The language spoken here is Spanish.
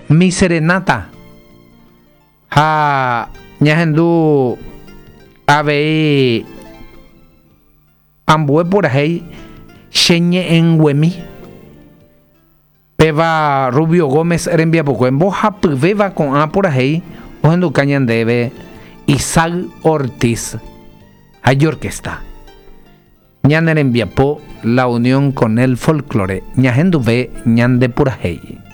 Mi serenata. Ha ñahendu avei ambue por ahí Sheñe en Huemi. Peva Rubio Gómez Rembiapoco. Boja Piveva con A por ahí. Ojendu Cañandebe. Isaac Ortiz. Hay orquesta. Ñaner enviapo la unión con el folclore. Ñahendu ve ñande por ahí.